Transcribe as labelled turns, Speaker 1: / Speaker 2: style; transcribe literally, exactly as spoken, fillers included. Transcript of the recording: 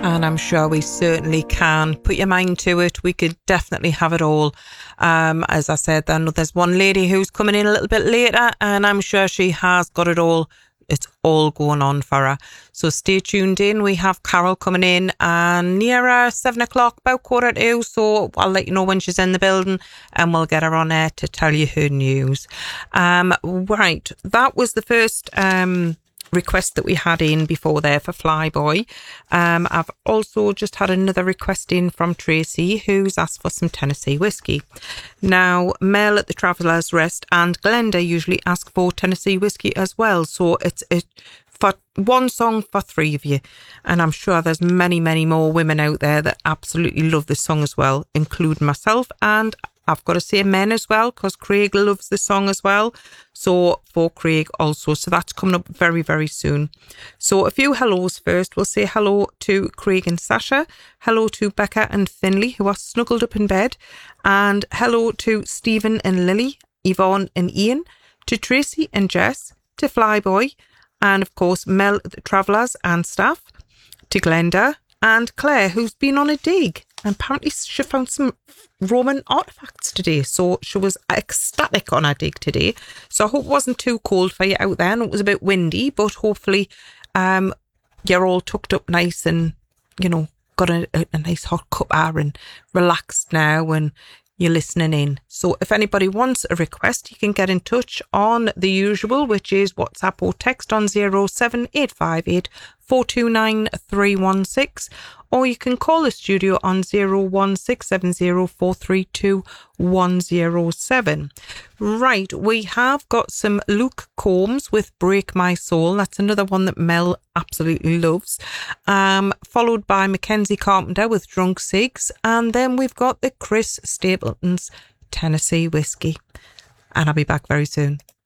Speaker 1: and I'm sure we certainly can. Put your mind to it. We could definitely have it all. Um, as I said, I know there's one lady who's coming in a little bit later, and I'm sure she has got it all. It's all going on for her. So stay tuned in. We have Carol coming in and near her seven o'clock, about quarter to. So I'll let you know when she's in the building and we'll get her on air to tell you her news. Um, right. That was the first um, request that we had in before there for Flyboy. Um, I've also just had another request in from Tracy, who's asked for some Tennessee whiskey. Now, Mel at the Traveller's Rest and Glenda usually ask for Tennessee whiskey as well. So it's it, for one song for three of you. And I'm sure there's many, many more women out there that absolutely love this song as well, including myself. And I've got to say men as well, because Craig loves the song as well. So for Craig also. So that's coming up very, very soon. So a few hellos first. We'll say hello to Craig and Sasha. Hello to Becca and Finley, who are snuggled up in bed. And hello to Stephen and Lily, Yvonne and Ian, to Tracy and Jess, to Flyboy, and of course Mel, the Travellers and staff, to Glenda and Claire, who's been on a dig. And apparently she found some Roman artefacts today. So she was ecstatic on her dig today. So I hope it wasn't too cold for you out there. And it was a bit windy, but hopefully um, you're all tucked up nice and, you know, got a, a, a nice hot cup of and relaxed now and you're listening in. So if anybody wants a request, you can get in touch on the usual, which is WhatsApp or text on zero seven eight five eight four two nine three one six, or you can call the studio on zero one six seven zero four three two one zero seven. Right, we have got some Luke Combs with Break My Soul. That's another one that Mel absolutely loves. Um, followed by Mackenzie Carpenter with Drunk Cigs. And then we've got the Chris Stapleton's Tennessee Whiskey. And I'll be back very soon.